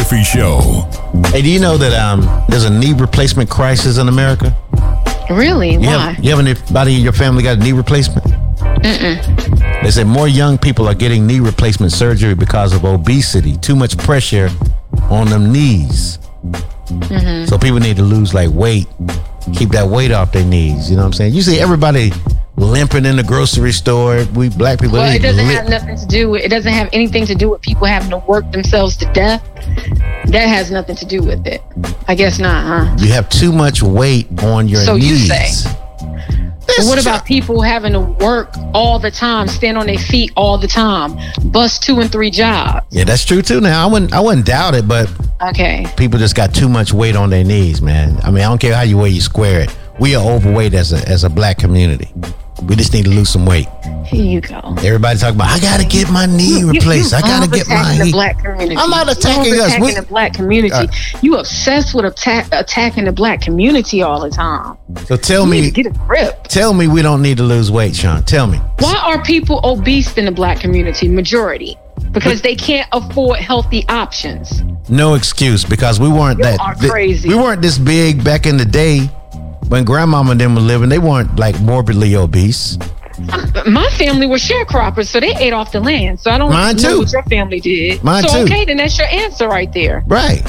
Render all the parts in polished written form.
Murphy Show. Hey, do you know that there's a knee replacement crisis in America? Really? Why? You have anybody in your family got a knee replacement? They say more young people are getting knee replacement surgery because of obesity. Too much pressure on them knees. So people need to lose weight, keep that weight off their knees. You know what I'm saying? You see everybody limping in the grocery store. We black people. Well, it doesn't have nothing to do with. It doesn't have anything to do with people having to work themselves to death. That has nothing to do with it. I guess not, huh? You have too much weight on your knees. So you say. But what about people having to work all the time, stand on their feet all the time, bust 2 and 3 jobs? Yeah, that's true too. Now I wouldn't doubt it, but people just got too much weight on their knees, man. I mean, I don't care how you weigh, you square it. We are overweight as a black community. We just need to lose some weight. Here you go. Everybody talking about, I gotta get my knee replaced. I gotta get my knee. The black community. I'm not attacking us. Attacking the black community. You obsessed with attacking the black community all the time. So tell me, get a grip. Tell me we don't need to lose weight, Sean. Tell me. Why are people obese in the black community? Majority. Because they can't afford healthy options. No excuse, because we weren't crazy. We weren't this big back in the day. When grandmama and them were living, they weren't morbidly obese. My family were sharecroppers, so they ate off the land. So I don't know what your family did. Mine too. Okay, then that's your answer right there. Right.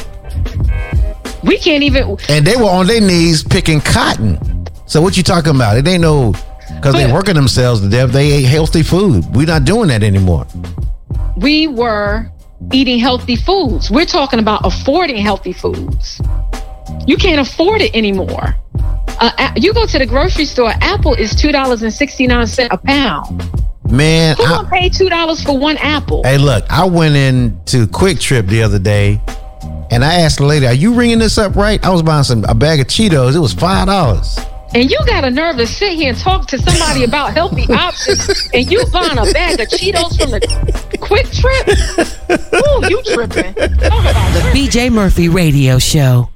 We can't even. And they were on their knees picking cotton. So what you talking about? It ain't because they working themselves to death. They ate healthy food. We're not doing that anymore. We were eating healthy foods. We're talking about affording healthy foods. You can't afford it anymore. You go to the grocery store, apple is $2.69 a pound. Man, who gonna pay $2 for one apple? Hey, look, I went into Quick Trip the other day, and I asked the lady, "Are you ringing this up right?" I was buying a bag of Cheetos. It was $5. And you got a nerve to sit here and talk to somebody about healthy options, and you buying a bag of Cheetos from the Quick Trip? Ooh, you tripping? The BJ Murphy Radio Show.